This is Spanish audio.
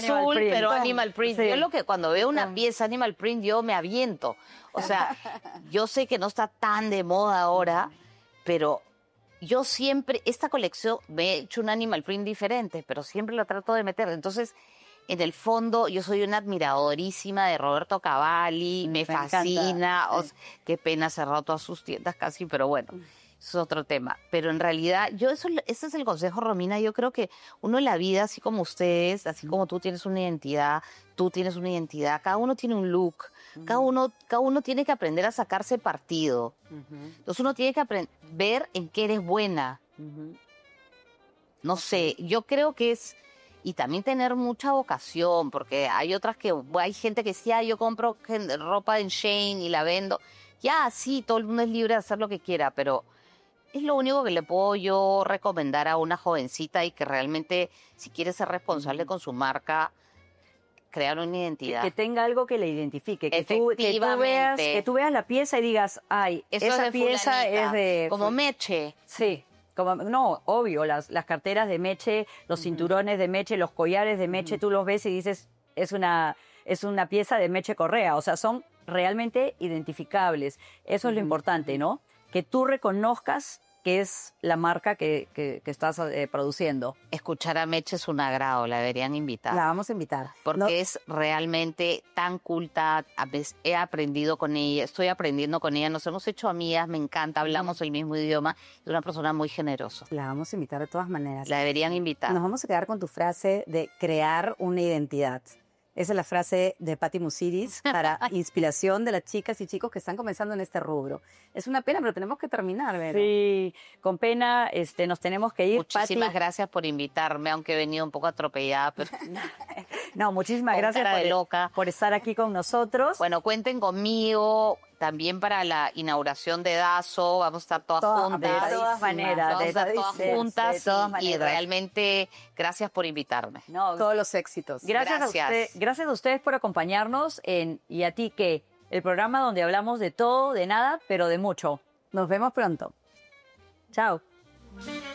azul, pero animal print. Sí. Yo cuando veo una pieza animal print, yo me aviento. O sea, yo sé que no está tan de moda ahora, pero yo siempre, esta colección, me he hecho un animal print diferente, pero siempre lo trato de meter. Entonces, en el fondo, yo soy una admiradorísima de Roberto Cavalli, me fascina. encanta, sí. Qué pena, ha cerrado todas sus tiendas casi, pero bueno, eso es otro tema. Pero en realidad, ese es el consejo, Romina. Yo creo que uno en la vida, así como ustedes, así como tú tienes una identidad, tú tienes una identidad, cada uno tiene un look, cada uno tiene que aprender a sacarse partido. Entonces uno tiene que ver en qué eres buena. No sé, yo creo que es... Y también tener mucha vocación, porque hay hay gente que sí, yo compro ropa en Shein y la vendo. Ya, sí, todo el mundo es libre de hacer lo que quiera, pero es lo único que le puedo yo recomendar a una jovencita y que realmente, si quiere ser responsable con su marca, crear una identidad. Que tenga algo que le identifique, que Efectivamente. tú veas la pieza y digas, ay, esa pieza es de... Como Meche. Sí. No, obvio, las carteras de Meche, los cinturones de Meche, los collares de Meche, tú los ves y dices, es una pieza de Meche Correa. O sea, son realmente identificables. Eso es lo importante, ¿no? Que tú reconozcas que es la marca que estás produciendo. Escuchar a Meche es un agrado, la deberían invitar. La vamos a invitar. Porque es realmente tan culta, he aprendido con ella, estoy aprendiendo con ella, nos hemos hecho amigas, me encanta, hablamos el mismo idioma, es una persona muy generosa. La vamos a invitar de todas maneras. La deberían invitar. Nos vamos a quedar con tu frase de crear una identidad. Esa es la frase de Patti Musiris para inspiración de las chicas y chicos que están comenzando en este rubro. Es una pena, pero tenemos que terminar, ¿verdad? Sí, con pena nos tenemos que ir. Muchísimas Patti. gracias por invitarme, aunque he venido un poco atropellada, pero... No, muchísimas gracias por estar aquí con nosotros. Bueno, cuenten conmigo también para la inauguración de Dazo. Vamos a estar todas juntas. De todas maneras. Vamos a estar todas juntas. De todas y maneras. realmente, gracias por invitarme. No, Todos los éxitos. gracias a ustedes por acompañarnos Y a ti que el programa donde hablamos de todo, de nada, pero de mucho. Nos vemos pronto. Chao.